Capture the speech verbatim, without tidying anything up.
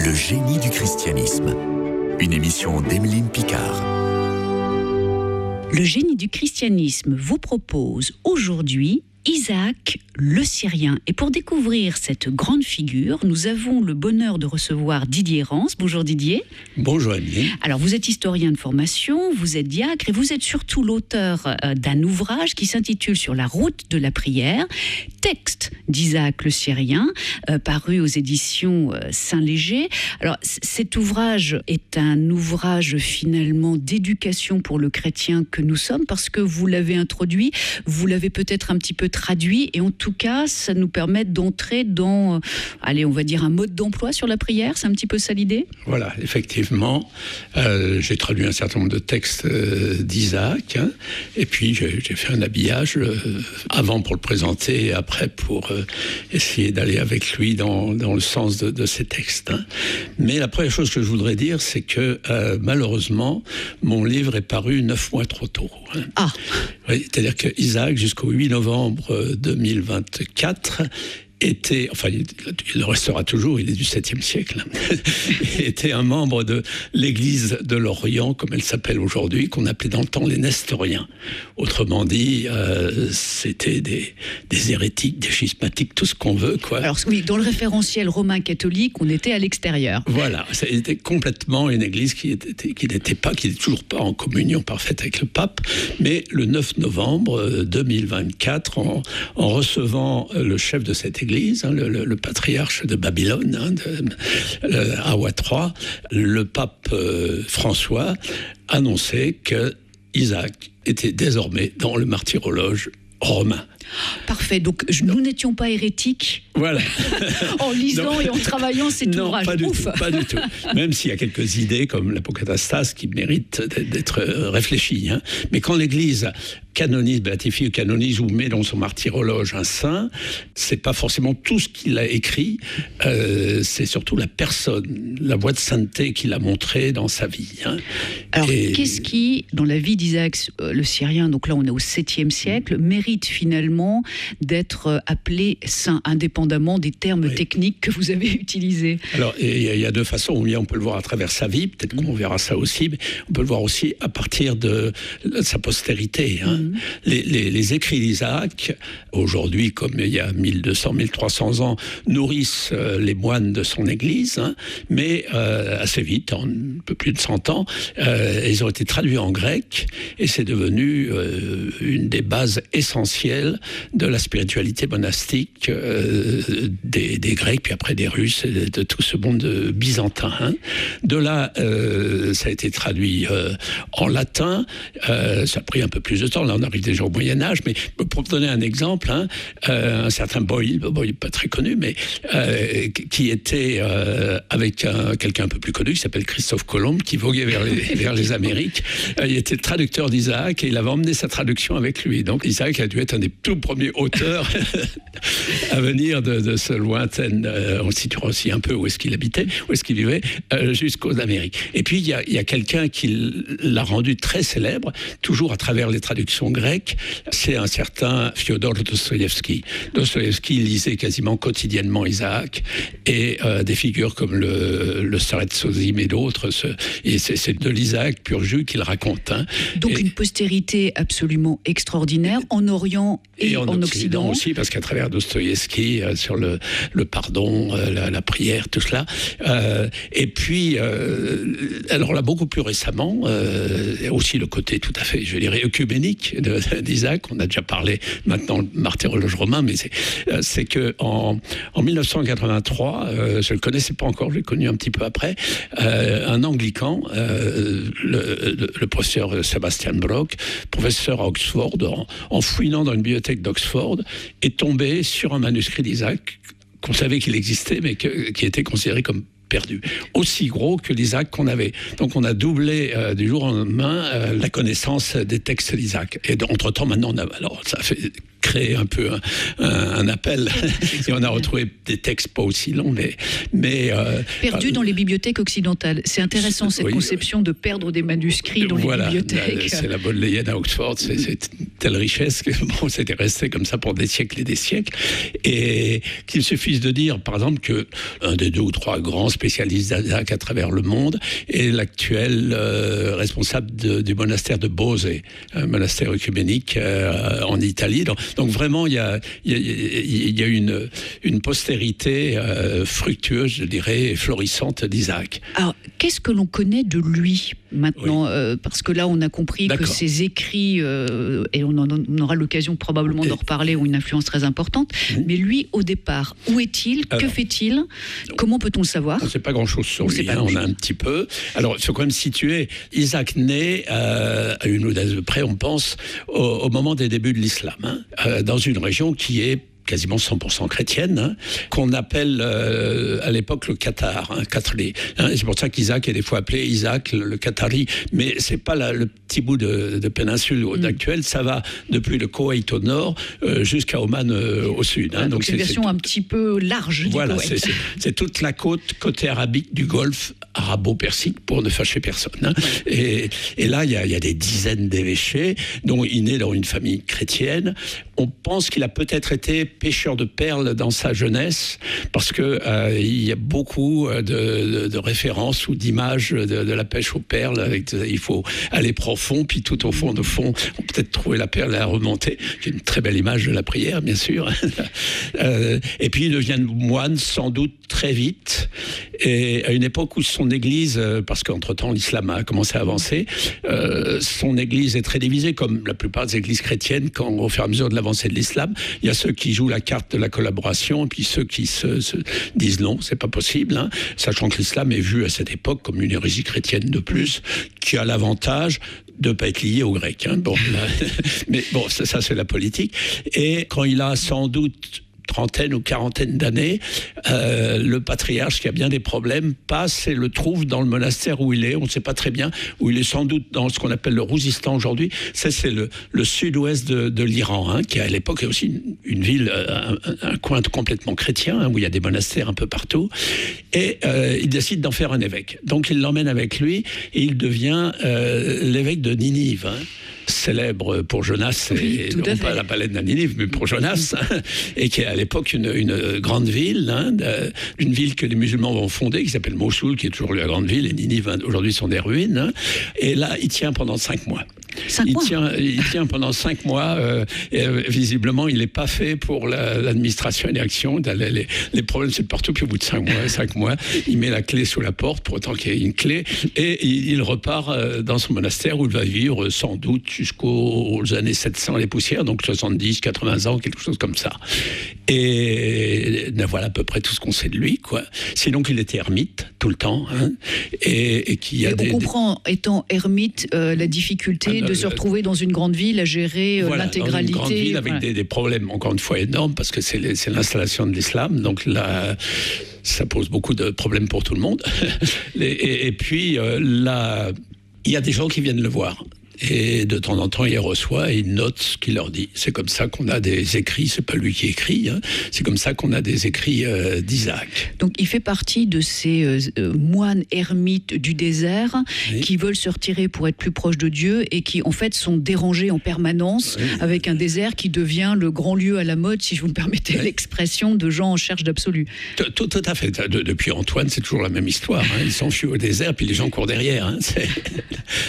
Le génie du christianisme. Une émission d'Emeline Picard. Le génie du christianisme vous propose aujourd'hui Isaac le Syrien. Et pour découvrir cette grande figure, nous avons le bonheur de recevoir Didier Rance. Bonjour Didier. Bonjour Amélie. Alors vous êtes historien de formation, vous êtes diacre et vous êtes surtout l'auteur euh, d'un ouvrage qui s'intitule Sur la route de la prière, texte d'Isaac le Syrien, euh, paru aux éditions euh, Saint-Léger. Alors c- cet ouvrage est un ouvrage finalement d'éducation pour le chrétien que nous sommes, parce que vous l'avez introduit, vous l'avez peut-être un petit peu traduit, et en tout cas, ça nous permet d'entrer dans, euh, allez, on va dire un mode d'emploi sur la prière. C'est un petit peu ça l'idée ? Voilà, effectivement, euh, j'ai traduit un certain nombre de textes euh, d'Isaac, hein, et puis j'ai, j'ai fait un habillage euh, avant pour le présenter et après pour euh, essayer d'aller avec lui dans, dans le sens de, de ces textes. Hein. Mais la première chose que je voudrais dire, c'est que euh, malheureusement, mon livre est paru neuf mois trop tôt. Hein. Ah. Oui, c'est-à-dire que Isaac, jusqu'au huit novembre deux mille vingt-quatre, était, enfin il le restera toujours, il est du septième siècle, était un membre de l'Église de l'Orient, comme elle s'appelle aujourd'hui, qu'on appelait dans le temps les Nestoriens. Autrement dit, euh, c'était des, des hérétiques, des schismatiques, tout ce qu'on veut, quoi. Alors oui, dans le référentiel romain catholique, on était à l'extérieur. Voilà, c'était complètement une Église qui était, qui n'était pas, qui n'est toujours pas en communion parfaite avec le pape. Mais le neuf novembre deux mille vingt-quatre, en, en recevant le chef de cette Église, Église, hein, le, le, le patriarche de Babylone, hein, de, le, Awa trois, le pape euh, François annonçait que Isaac était désormais dans le martyrologe romain. Parfait, donc nous n'étions pas hérétiques. Voilà. En lisant non. et en travaillant cet non, ouvrage. Pas du, Ouf. tout, pas du tout. Même s'il y a quelques idées comme l'apocatastase qui méritent d'être réfléchies. Hein. Mais quand l'Église canonise, béatifie ou canonise ou met dans son martyrologe un saint, c'est pas forcément tout ce qu'il a écrit, euh, c'est surtout la personne, la voie de sainteté qu'il a montrée dans sa vie. Hein. Alors, et... qu'est-ce qui, dans la vie d'Isaac euh, le Syrien, donc là on est au septième siècle, mérite finalement d'être appelé saint, indépendamment des termes oui. techniques que vous avez utilisés? Alors, il y, y a deux façons. Ou bien on peut le voir à travers sa vie, peut-être qu'on verra ça aussi, mais on peut le voir aussi à partir de, de sa postérité. Hein. Mm-hmm. Les, les, les écrits d'Isaac, aujourd'hui, comme il y a mille deux cents, mille trois cents ans, nourrissent euh, les moines de son église, hein, mais euh, assez vite, en un peu plus de cent ans, euh, ils ont été traduits en grec, et c'est devenu euh, une des bases essentielles de la spiritualité monastique euh, des, des Grecs, puis après des Russes, et de tout ce monde byzantin. Hein. De là, euh, ça a été traduit euh, en latin, euh, ça a pris un peu plus de temps, là on arrive déjà au Moyen-Âge, mais pour vous donner un exemple, hein, euh, un certain Boyle, Boyle pas très connu, mais euh, qui était euh, avec un, quelqu'un un peu plus connu, qui s'appelle Christophe Colomb, qui voguait vers les, vers les Amériques, euh, il était traducteur d'Isaac, et il avait emmené sa traduction avec lui. Donc Isaac a dû être un des tout premiers auteurs à venir de, de ce lointain, euh, on situera aussi un peu où est-ce qu'il habitait, où est-ce qu'il vivait, euh, jusqu'aux Amériques. Et puis il y a, il y a quelqu'un qui l'a rendu très célèbre, toujours à travers les traductions grecques, c'est un certain Fyodor Dostoïevski. Dostoïevski lisait quasiment quotidiennement Isaac, et euh, des figures comme le, le Saret Sozim et d'autres, ce, et c'est, c'est de l'Isaac pur jus qu'il raconte. Hein. Donc et, une postérité absolument extraordinaire, en Orient et, et en, en Occident. Occident aussi, parce qu'à travers Dostoïevski, euh, sur le, le pardon, euh, la, la prière, tout cela. Euh, et puis, euh, alors là, beaucoup plus récemment, euh, aussi le côté tout à fait, je dirais, œcuménique de, d'Isaac, on a déjà parlé maintenant le martyrologe romain, mais c'est, euh, c'est que en, en mille neuf cent quatre-vingt-trois, euh, je ne le connaissais pas encore, je l'ai connu un petit peu après, euh, un anglican, euh, le, le, le professeur Sebastian Brock, professeur à Oxford, en, en fouinant dans une bibliothèque d'Oxford, est tombé sur un manuscrit d'Isaac qu'on savait qu'il existait, mais que, qui était considéré comme perdu, aussi gros que l'Isaac qu'on avait. Donc on a doublé euh, du jour au lendemain euh, la connaissance des textes d'Isaac. Et entre-temps, maintenant, on a, alors ça fait créé un peu un, un, un appel. Et on a retrouvé des textes pas aussi longs, mais... mais euh, Perdus euh, dans les bibliothèques occidentales. C'est intéressant, cette oui, conception de perdre des manuscrits dans voilà, les bibliothèques. C'est la Bodleienne à Oxford, c'est, c'est une telle richesse que bon, c'était resté comme ça pour des siècles et des siècles. Et qu'il suffise de dire, par exemple, qu'un des deux ou trois grands spécialistes d'Isaac à travers le monde est l'actuel euh, responsable de, du monastère de Bose, un monastère œcuménique euh, en Italie. Donc, donc vraiment, il y a, il y a, il y a une, une postérité euh, fructueuse, je dirais, et florissante d'Isaac. Alors, qu'est-ce que l'on connaît de lui maintenant oui. euh, Parce que là, on a compris D'accord. que ses écrits, euh, et on, en, on aura l'occasion probablement et... d'en reparler, ont une influence très importante. Mmh. Mais lui, au départ, où est-il? Alors, que fait-il? Comment peut-on le savoir? On ne sait pas grand-chose sur on lui, hein, on a un petit peu. Alors, il faut quand même situer, Isaac naît euh, à une audace de près, on pense, au, au moment des débuts de l'islam, hein, euh, dans une région qui est quasiment cent pour cent chrétienne, hein, qu'on appelle euh, à l'époque le Qatar, hein, Qatari. Hein, c'est pour ça qu'Isaac est des fois appelé Isaac le, le Qatari, mais c'est pas la, le petit bout de, de péninsule mmh. actuelle, ça va depuis le Koweït au nord euh, jusqu'à Oman euh, au sud. Hein, donc, donc c'est une version c'est tout, un petit peu large. Voilà, du c'est, c'est, c'est toute la côte côté arabique du Golfe arabo-persique pour ne fâcher personne. Hein. Ouais. Et, et là, il y, y a des dizaines d'évêchés, dont il naît dans une famille chrétienne. On pense qu'il a peut-être été pêcheur de perles dans sa jeunesse, parce que euh, il y a beaucoup de, de, de références ou d'images de, de la pêche aux perles. Avec, il faut aller profond, puis tout au fond de fond, on peut peut-être trouver la perle à remonter, qui est une très belle image de la prière, bien sûr. euh, et puis il devient moine, sans doute très vite, et à une époque où son église, parce qu'entre-temps l'islam a commencé à avancer, euh, son église est très divisée, comme la plupart des églises chrétiennes, quand au fur et à mesure de l'avancée de l'islam, il y a ceux qui jouent la carte de la collaboration, et puis ceux qui se, se disent non, c'est pas possible, hein, sachant que l'islam est vu à cette époque comme une hérésie chrétienne de plus, qui a l'avantage de ne pas être lié aux Grecs. Hein. Bon, là, mais bon, ça, ça c'est la politique. Et quand il a sans doute trentaine ou quarantaine d'années, euh, le patriarche qui a bien des problèmes passe et le trouve dans le monastère où il est, on ne sait pas très bien, où il est sans doute dans ce qu'on appelle le Rouzistan aujourd'hui. Ça, c'est le, le sud-ouest de, de l'Iran, hein, qui à l'époque est aussi une, une ville, un, un coin complètement chrétien, hein, où il y a des monastères un peu partout. Et euh, il décide d'en faire un évêque. Donc il l'emmène avec lui et il devient euh, l'évêque de Ninive, hein, célèbre pour Jonas, oui, et non pas la baleine à Ninive, mais pour Jonas, hein, et qui est à l'époque une, une grande ville, hein, une ville que les musulmans vont fonder, qui s'appelle Mossoul, qui est toujours la grande ville, et Ninive hein, aujourd'hui sont des ruines. Hein, et là, il tient pendant cinq mois. Cinq il, mois. Tient, il tient pendant cinq mois. Euh, et, euh, visiblement, il n'est pas fait pour la, l'administration et l'action. Les, les, les problèmes, c'est de partout. Puis au bout de cinq mois, cinq mois, il met la clé sous la porte pour autant qu'il y ait une clé. Et il, il repart euh, dans son monastère où il va vivre sans doute jusqu'aux années sept cents les poussières, donc soixante-dix, quatre-vingts ans, quelque chose comme ça. Et ben voilà à peu près tout ce qu'on sait de lui, quoi. Sinon qu'il était ermite tout le temps, hein, et, et qu'il y a et des, on comprend, des... étant ermite, euh, la difficulté ah, de se retrouver dans une grande ville à gérer euh, voilà, l'intégralité. Dans une grande ville avec voilà. des, des problèmes encore une fois énormes, parce que c'est, les, c'est l'installation de l'islam, donc là, ça pose beaucoup de problèmes pour tout le monde. et, et, et puis euh, là, il y a des gens qui viennent le voir. Et de temps en temps, il les reçoit et il note ce qu'il leur dit. C'est comme ça qu'on a des écrits, c'est pas lui qui écrit, hein. C'est comme ça qu'on a des écrits euh, d'Isaac. Donc il fait partie de ces euh, moines ermites du désert, oui, qui veulent se retirer pour être plus proches de Dieu et qui en fait sont dérangés en permanence, oui, avec un désert qui devient le grand lieu à la mode, si vous me permettez, oui, l'expression, de gens en cherche d'absolu. Tout, tout, tout à fait. De, depuis Antoine, c'est toujours la même histoire, hein. Ils s'enfuient au désert puis les gens courent derrière, hein. C'est...